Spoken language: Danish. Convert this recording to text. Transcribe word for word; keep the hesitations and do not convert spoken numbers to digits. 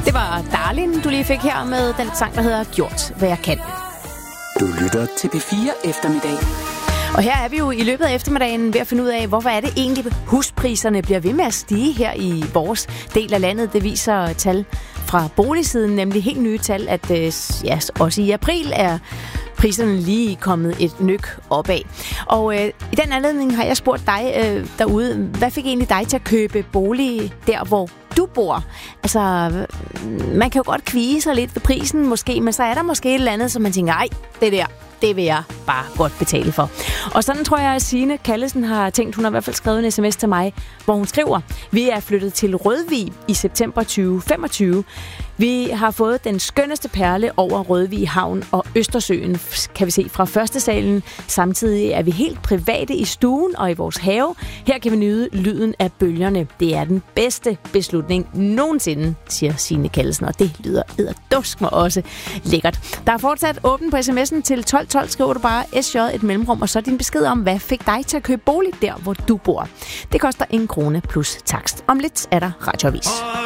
Det var Darlin, du lige fik her med den sang, der hedder Gjort, hvad jeg kan. Du lytter til P fire Eftermiddag. Og her er vi jo i løbet af eftermiddagen ved at finde ud af, hvorfor er det egentlig, huspriserne bliver ved med at stige her i vores del af landet. Det viser tal fra boligsiden, nemlig helt nye tal, at ja, også i april er priserne lige kommet et nyk opad. Og øh, i den anledning har jeg spurgt dig øh, derude, hvad fik egentlig dig til at købe bolig der, hvor du bor? Altså, man kan jo godt kvie sig lidt ved prisen måske, men så er der måske et eller andet, som man tænker, ej, det der, det vil jeg bare godt betale for. Og sådan tror jeg, at Signe Kallesen har tænkt, hun har i hvert fald skrevet en sms til mig, hvor hun skriver, vi er flyttet til Rødvig i september tyve femogtyve. Vi har fået den skønneste perle over Rødvig Havn og Østersøen, kan vi se fra første salen. Samtidig er vi helt private i stuen og i vores have. Her kan vi nyde lyden af bølgerne. Det er den bedste beslutning nogensinde, siger Signe Kallesen, og det lyder edderdusk mig også lækkert. Der er fortsat åben på sms'en til tolv tolv. Skriver du bare S J et mellemrum, og så din besked om, hvad fik dig til at købe bolig der, hvor du bor. Det koster en krone plus takst. Om lidt er der Radioavis.